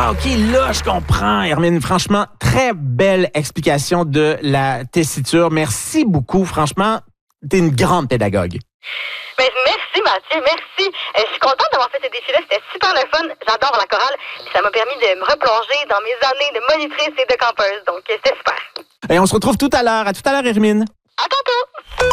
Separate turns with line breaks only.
Ah, OK, là, je comprends, Hermine. Franchement, très belle explication de la tessiture. Merci beaucoup. Franchement, t'es une grande pédagogue.
Ben, merci, Mathieu, merci. Je suis contente d'avoir fait ce défi-là. C'était super le fun. J'adore la chorale. Puis ça m'a permis de me replonger dans mes années de monitrice et de campeuse. Donc, c'était super.
Et on se retrouve tout à l'heure. À tout à l'heure, Hermine.
À tantôt!